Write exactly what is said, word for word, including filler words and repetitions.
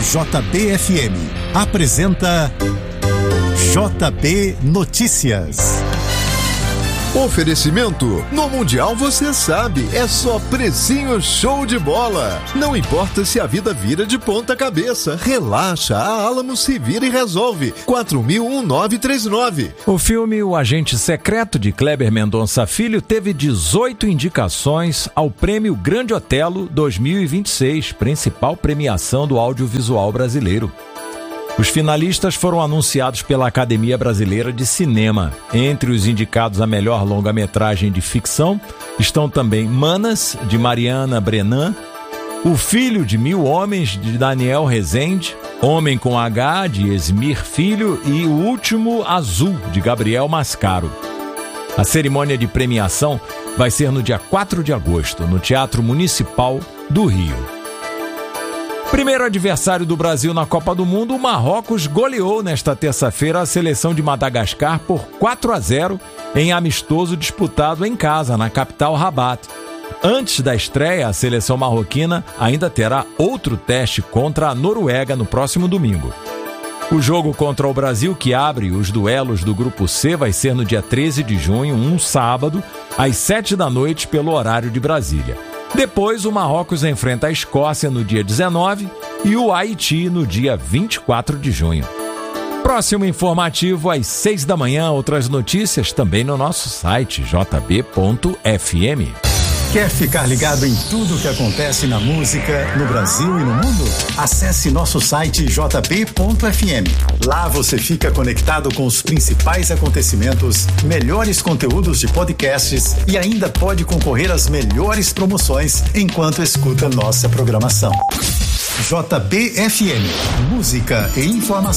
J B F M apresenta J B Notícias. Oferecimento: no Mundial você sabe, é só precinho show de bola. Não importa se a vida vira de ponta cabeça, relaxa, a Alamo se vira e resolve. quatro mil nove três nove. O filme O Agente Secreto, de Kleber Mendonça Filho, teve dezoito indicações ao Prêmio Grande Otelo dois mil e vinte e seis, principal premiação do audiovisual brasileiro. Os finalistas foram anunciados pela Academia Brasileira de Cinema. Entre os indicados a melhor longa-metragem de ficção estão também Manas, de Mariana Brennan, O Filho de Mil Homens, de Daniel Rezende, Homem com H, de Esmir Filho e O Último Azul, de Gabriel Mascaro. A cerimônia de premiação vai ser no dia quatro de agosto, no Teatro Municipal do Rio. Primeiro adversário do Brasil na Copa do Mundo, o Marrocos goleou nesta terça-feira a seleção de Madagascar por quatro a zero em amistoso disputado em casa, na capital Rabat. Antes da estreia, a seleção marroquina ainda terá outro teste contra a Noruega no próximo domingo. O jogo contra o Brasil, que abre os duelos do Grupo C, vai ser no dia treze de junho, um sábado, às sete da noite, pelo horário de Brasília. Depois, o Marrocos enfrenta a Escócia no dia dezenove e o Haiti no dia vinte e quatro de junho. Próximo informativo às seis da manhã. Outras notícias também no nosso site j b ponto f m. Quer ficar ligado em tudo o que acontece na música, no Brasil e no mundo? Acesse nosso site j b ponto f m. Lá você fica conectado com os principais acontecimentos, melhores conteúdos de podcasts e ainda pode concorrer às melhores promoções enquanto escuta nossa programação. J B F M, música e informação.